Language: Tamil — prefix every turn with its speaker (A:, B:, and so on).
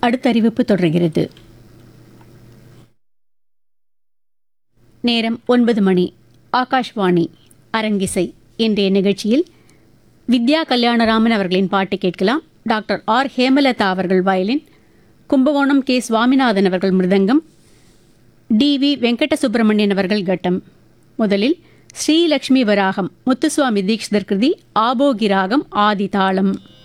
A: அடுத்த அறிவிப்பு தொடர்கிறது. நேரம் 9 மணி. ஆகாஷ்வாணி அரங்கிசை. இன்றைய நிகழ்ச்சியில் வித்யா கல்யாணராமன் அவர்களின் பாட்டு கேட்கலாம். டாக்டர் ஆர் ஹேமலதா அவர்கள் வயலின், கும்பகோணம் கே சுவாமிநாதன் அவர்கள் மிருதங்கம், டி.வி. வெங்கட சுப்பிரமணியன் அவர்கள் கட்டம். முதலில் ஸ்ரீலக்ஷ்மி வராகம் முத்துசுவாமி தீக்ஷிதர் கிருதி ஆபோகி ராகம் ஆதி தாளம்.